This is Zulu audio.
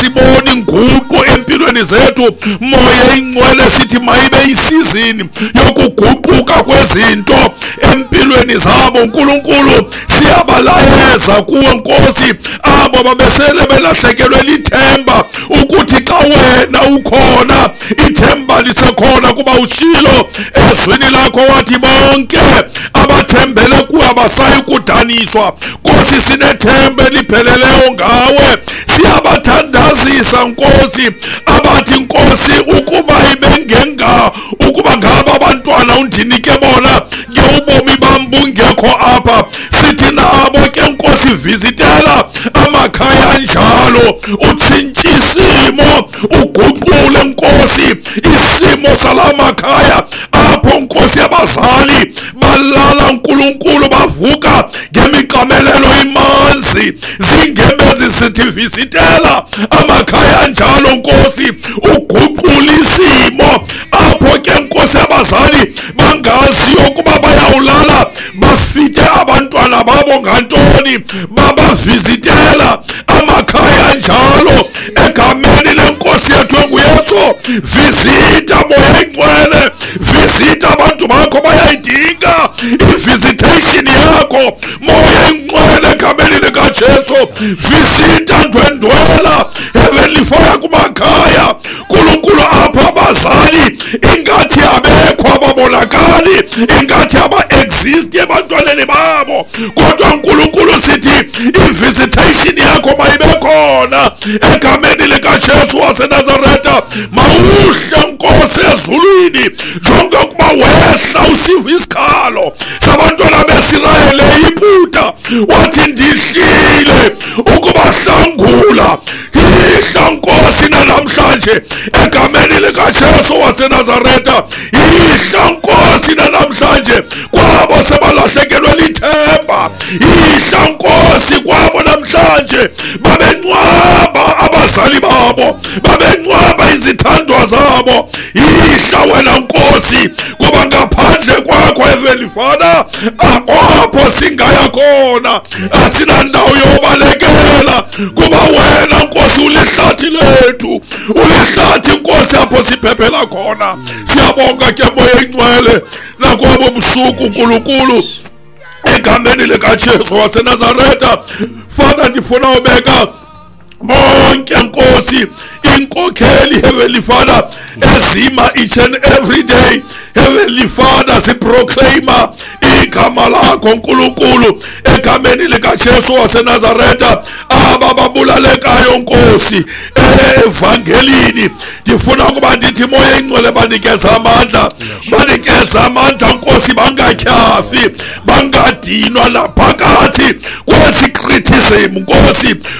sibona inguqu empilweni zethu. Moya ingcwele sithi mayibe isizini yokuguquka kwezinto empilweni zabo. Nkulunkulu siyabalayeza kuwe Nkosi abo babesele belahlekelwe lithemba ukuthi xa wena ukhona ithemba lisekhona, kuba ushilo ezwini lakho wathi bonke abathembele kuwe abasayi kudaniswa. Nkosi sinethemba elipheleleyo ngawe, siyabathandazisa Nkosi abathi Nkosi ukuba ukuba ngaba abantwana undinike bona ngeubomi bam bungekho apha, sithi nabo ke Nkosi visitela amakhaya anjalo, utshintshe isimo, uguqule Nkosi isimo salamakhaya apho Nkosi abazali balala Nkulunkulu bavuka ngemiqamelelo imanzi zingembezi, sithi visitela amakhaya anjalo Nkosi, uguqule isimo apho ke Nkosi abazali bangaziyo ukuba bayawulala bafite abantwana babo ngantoni, babavizitela amakhaya anjalo egameni lenkosi yethu enguYesu. Visita moya ingcwele, visita abantu bakho bayayidinga i-visitation yakho moya ingcwele egameni likaJesu. Visita ndwendwela Heavenly Father kumakhaya Nkulunkulu apha abazali ingathi abekho ababonakali, ingathi aba-exist ebantwaneni babo, kodwa Nkulunkulu sithi i-visitation yakho mayibe khona egameni likaJesu waseNazareta. Mawuhle Nkosi ezulwini njengokuba wehla usiva isikhalo sabantwana beSirayeli eyiputa, wathi ndihlile ukubahlangula. Ihla Nkosi nanamhlanje egameni likaJesu waseNazareta, ihla Nkosi nanamhlanje kwabo sebalahlekelwe lithemba, ihla Nkosi kwabo namhlanje babencwaba abazali babo, babencwaba izithandwa zabo. Ihla wena Nkosi, kuba ngaphandle kwakho Heavenly Father apho singaya khona, asinandawo yobalekela, kuba wena Nkosi ulihlathi lethu, ulihlathi Nkosi apho siphephela khona. Siyabonga ke moya ingcwele nakwabo busuku Nkulunkulu egameni likaJesu waseNazareta. Father, ndifuna ubeka bonke Nkosi inkokheli Heavenly Father ezima each and every day Heavenly Father siproclaima igama lakho Nkulunkulu egameni likaJesu waseNazareta, ababulalekayo Nkosi evangelini. Ndifuna ukuba ndithi moya ingcwele banikeza amandla Nkosi, bangatyhafi, bangadinwa naphakathi kwezi criticism Nkosi,